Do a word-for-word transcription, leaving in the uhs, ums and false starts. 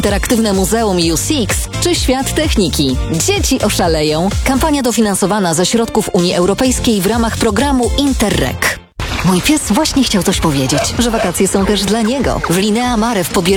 Interaktywne Muzeum U six czy Świat Techniki. Dzieci oszaleją. Kampania dofinansowana ze środków Unii Europejskiej w ramach programu Interreg. Mój pies właśnie chciał coś powiedzieć, że wakacje są też dla niego. W Linea Mare w Pobieraniu